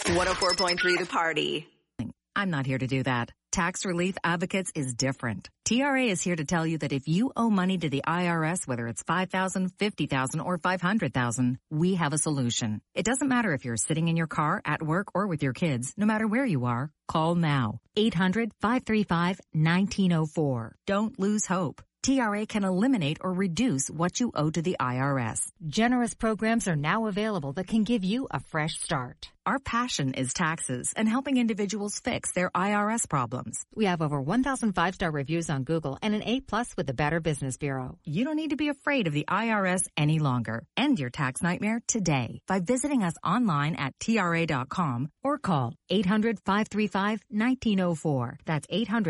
104.3 The Party. I'm not here to do that. Tax Relief Advocates is different. TRA is here to tell you that if you owe money to the IRS, whether it's $5,000, $50,000, or $500,000, we have a solution. It doesn't matter if you're sitting in your car, at work, or with your kids. No matter where you are, call now. 800-535-1904. Don't lose hope. TRA can eliminate or reduce what you owe to the IRS. Generous programs are now available that can give you a fresh start. Our passion is taxes and helping individuals fix their IRS problems. We have over 1,000 5-star reviews on Google and an A+ with the Better Business Bureau. You don't need to be afraid of the IRS any longer. End your tax nightmare today by visiting us online at TRA.com or call 800-535-1904. That's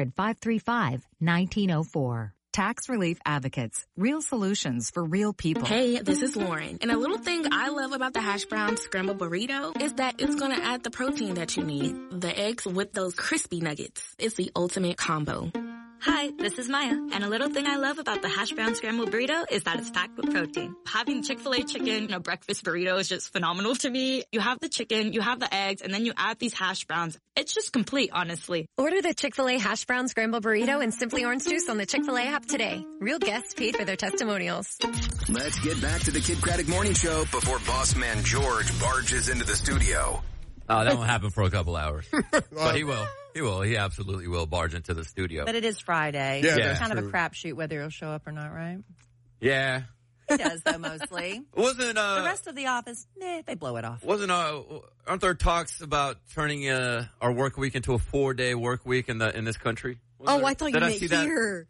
800-535-1904. Tax Relief Advocates. Real solutions for real people. Hey, this is Lauren. And a little thing I love about the hash brown scrambled burrito is that it's going to add the protein that you need. The eggs with those crispy nuggets. It's the ultimate combo. Hi, this is Maya, and a little thing I love about the hash brown scrambled burrito is that it's packed with protein. Having Chick-fil-A chicken in a breakfast burrito is just phenomenal to me. You have the chicken, you have the eggs, and then you add these hash browns. It's just complete, honestly. Order the Chick-fil-A hash brown scrambled burrito and Simply Orange Juice on the Chick-fil-A app today. Real guests paid for their testimonials. Let's get back to the Kid Craddock Morning Show before boss man George barges into the studio. Oh, that won't happen for a couple hours. But he will. He will. He absolutely will barge into the studio. But it is Friday. Yeah, It's kind of a crapshoot whether he'll show up or not, right? Yeah. He does, though, mostly. Wasn't the rest of the office, they blow it off. Aren't there talks about turning our work week into a 4-day work week in this country? I thought you meant here.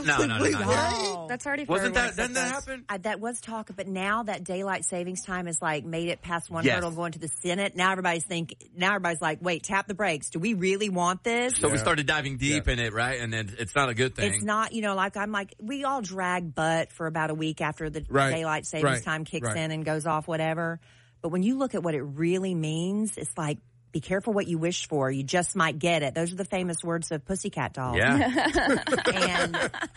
No. That's already Wasn't that? Didn't that happen? That was talk, but now that daylight savings time is made it past one hurdle going to the Senate. Now everybody's like, wait, tap the brakes. Do we really want this? So we started diving deep in it, right? And then it's not a good thing. It's not, we all drag butt for about a week after the daylight savings time kicks in and goes off, whatever. But when you look at what it really means, it's like, be careful what you wish for. You just might get it. Those are the famous words of Pussycat Dolls. Yeah. And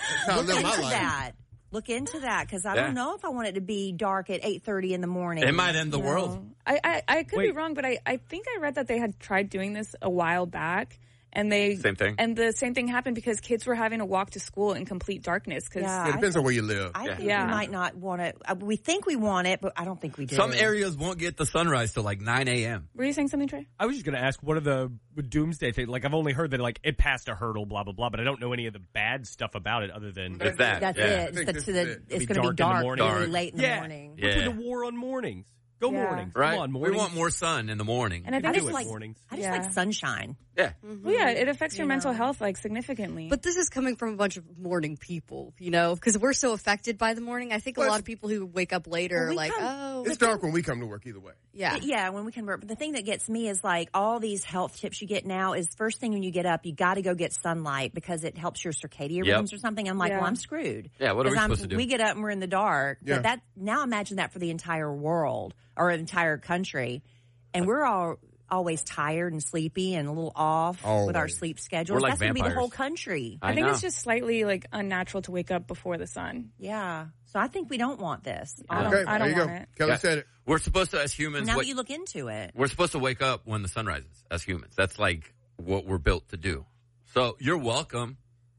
look into that because I don't know if I want it to be dark at 8:30 in the morning. It might end the world. I could be wrong, but I think I read that they had tried doing this a while back. And same thing. And the same thing happened because kids were having to walk to school in complete darkness. It depends on where you live. I think we might not want it. We think we want it, but I don't think we do. Some areas won't get the sunrise till 9 a.m. Were you saying something, Trey? I was just going to ask, what are the doomsday things? I've only heard that it passed a hurdle, blah, blah, blah, but I don't know any of the bad stuff about it other than... It's that. That's it. It's going to be dark really late in the morning. What's with the war on mornings? Go mornings. Right. Come on, mornings. We want more sun in the morning. And I just like sunshine. Yeah. Mm-hmm. Well, it affects your mental health significantly. But this is coming from a bunch of morning people, because we're so affected by the morning. I think a lot of people who wake up later are it's dark when we come to work either way. Yeah. Yeah, when we come to work. But the thing that gets me is all these health tips you get now is first thing when you get up, you got to go get sunlight because it helps your circadian rhythms or something. I'm like, well, I'm screwed. Yeah, what are we supposed to do? We get up and we're in the dark. Yeah. But now imagine that for the entire world or entire country. And we're all always tired and sleepy and a little off with our sleep schedules. That's going to be the whole country. I think it's just slightly unnatural to wake up before the sun. Yeah. So I think we don't want this. I don't want it. Kelly said it. We're supposed to, as humans... Now that you look into it. We're supposed to wake up when the sun rises as humans. That's what we're built to do. So you're welcome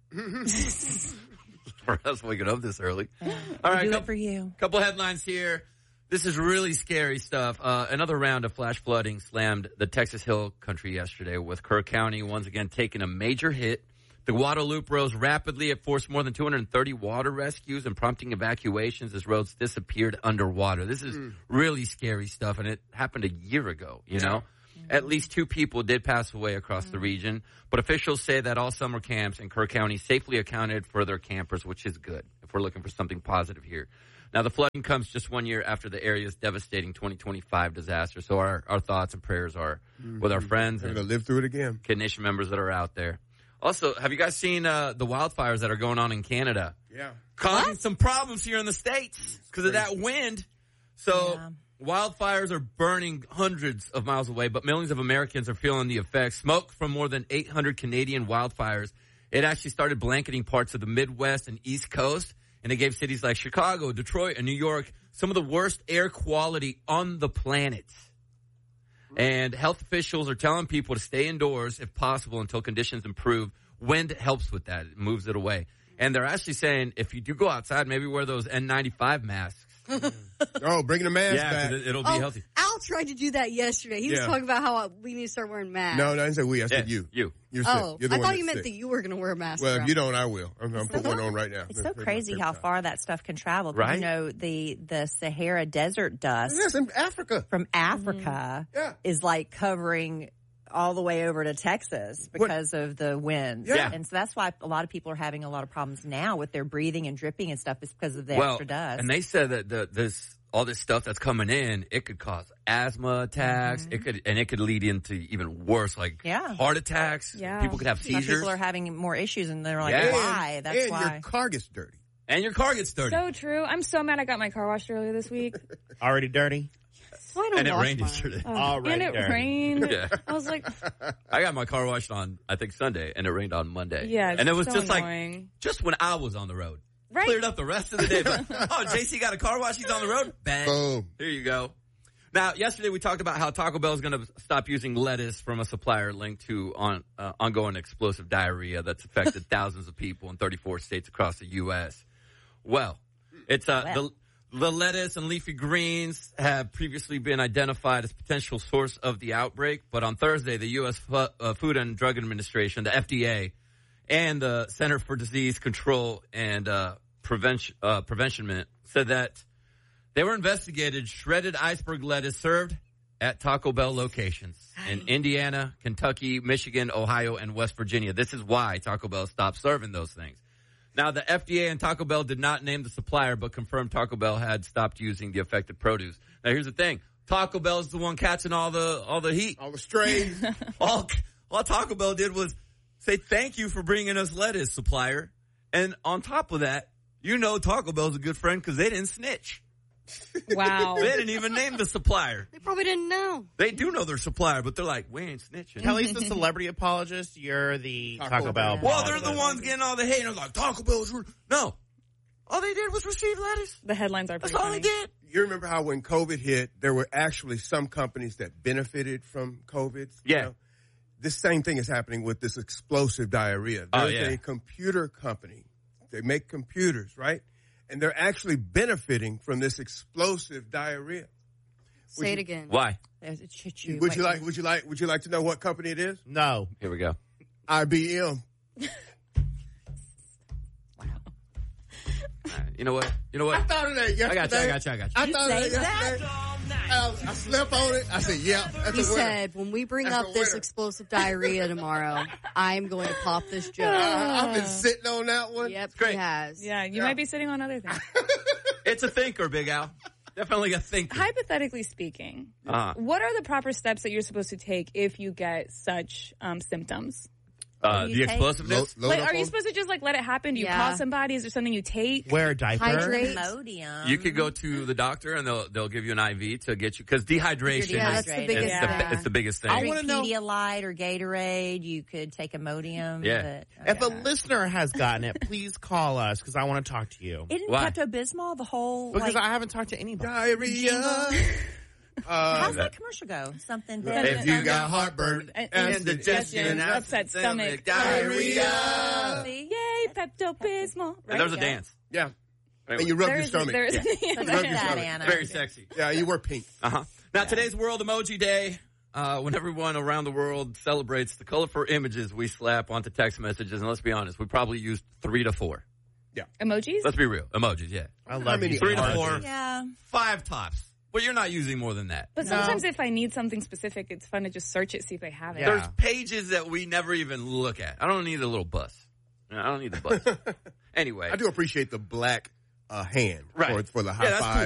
for us waking up this early. All right, do it for you. Couple headlines here. This is really scary stuff. Another round of flash flooding slammed the Texas Hill Country yesterday, with Kerr County once again taking a major hit. The Guadalupe rose rapidly. It forced more than 230 water rescues and prompting evacuations as roads disappeared underwater. This is really scary stuff, and it happened a year ago, At least 2 people did pass away across the region, but officials say that all summer camps in Kerr County safely accounted for their campers, which is good if we're looking for something positive here. Now, the flooding comes just 1 year after the area's devastating 2025 disaster. So our thoughts and prayers are with our friends and live through it again. Kid Nation members that are out there. Also, have you guys seen the wildfires that are going on in Canada? Yeah. Causing some problems here in the States because of that wind. So wildfires are burning hundreds of miles away, but millions of Americans are feeling the effects. Smoke from more than 800 Canadian wildfires. It actually started blanketing parts of the Midwest and East Coast. And it gave cities like Chicago, Detroit, and New York some of the worst air quality on the planet. And health officials are telling people to stay indoors if possible until conditions improve. Wind helps with that. It moves it away. And they're actually saying if you do go outside, maybe wear those N95 masks. Bringing the mask back. It'll be healthy. Al tried to do that yesterday. He was talking about how we need to start wearing masks. No, I didn't say we. I said you. You. You're sick. You're the I one thought you that's meant sick. that you were going to wear a mask. Well, if you don't, I will. I'm putting one on right now. It's so crazy how far that stuff can travel. Right? You know, the Sahara desert dust Yes, in Africa. from Africa is like covering all the way over to Texas because of the winds. Yeah. And so that's why a lot of people are having a lot of problems now with their breathing and dripping and stuff is because of the extra dust. And they said that all this stuff that's coming in, it could cause asthma attacks. It could lead into even worse, like heart attacks. Yeah. People could have seizures. Some people are having more issues, and they're like, why? That's why. And your car gets dirty. And your car gets dirty. So true. I'm so mad I got my car washed earlier this week. Already dirty? So I don't And it wash rained mine. yesterday. And it rained. Yeah. I was like, I got my car washed on, I think, Sunday, and it rained on Monday. yeah. And it was so just annoying. like, just when I was on the road. Right. Cleared up the rest of the day. But, JC got a car wash. He's on the road. Bang. Boom. Here you go. Now, yesterday we talked about how Taco Bell is going to stop using lettuce from a supplier linked to ongoing explosive diarrhea that's affected thousands of people in 34 states across the U.S. Well, it's the lettuce and leafy greens have previously been identified as potential source of the outbreak, but on Thursday, the U.S. Food and Drug Administration, the FDA, and the Center for Disease Control and Prevention said that they were investigated shredded iceberg lettuce served at Taco Bell locations in Indiana, Kentucky, Michigan, Ohio, and West Virginia. This is why Taco Bell stopped serving those things. Now, the FDA and Taco Bell did not name the supplier, but confirmed Taco Bell had stopped using the affected produce. Now, here's the thing. Taco Bell's the one catching all the heat. All the strays. all Taco Bell did was say, thank you for bringing us lettuce, supplier. And on top of that, Taco Bell's a good friend because they didn't snitch. Wow. They didn't even name the supplier. They probably didn't know. They do know their supplier, but they're like, we ain't snitching. Kelly's the celebrity apologist. You're the Taco Bell Well, apologist. they're the ones getting all the hate. And they're like, Taco Bell's rude. No. All they did was receive lettuce. The headlines are pretty That's all funny. they did. You remember how when COVID hit, there were actually some companies that benefited from COVID? Yeah. You know? This same thing is happening with this explosive diarrhea. There's a computer company. They make computers, right? And they're actually benefiting from this explosive diarrhea. Say it again. Why? Would you like to know what company it is? No. Here we go. IBM. You know what? I thought of that yesterday. I got you. I thought of that yesterday. I slept on it. I said, yeah, that's He a winner. said, when we bring That's up a this winner. explosive diarrhea tomorrow, I'm going to pop this joke. I've been sitting on that one. Yep, great. he has. Yeah, you might be sitting on other things. It's a thinker, Big Al. Definitely a thinker. Hypothetically speaking, what are the proper steps that you're supposed to take if you get such symptoms? The explosiveness? Are you supposed to just let it happen? Do you call somebody? Is there something you take? Wear a diaper. Hydrate. Imodium. You could go to the doctor and they'll give you an IV to get you, because dehydration that's the biggest it's the biggest thing. I want to know Pedialyte or Gatorade. You could take Imodium. Yeah. If a listener has gotten it, please call us because I want to talk to you. Isn't Why? Pepto-Bismol the whole? Because I haven't talked to anybody. Diarrhea. How's that commercial go? Something. If you got heartburn, indigestion, upset stomach, diarrhea. Yay, Pepto-Bismol. And there's a dance. Yeah. And you rub your stomach. Look at Rub your that, stomach. Anna. Very sexy. Yeah, you wear pink. Now, today's World Emoji Day. When everyone around the world celebrates the colorful images we slap onto text messages, and let's be honest, we probably used 3 to 4. Yeah. Emojis? Let's be real. Emojis, yeah. I love you. 3 to 4. Yeah. 5 tops. But you're not using more than that. But sometimes if I need something specific, it's fun to just search it, see if they have it. Yeah. There's pages that we never even look at. I don't need a little bus. I don't need the bus. Anyway. I do appreciate the black hand Right. for the high Yeah, that's five. cool.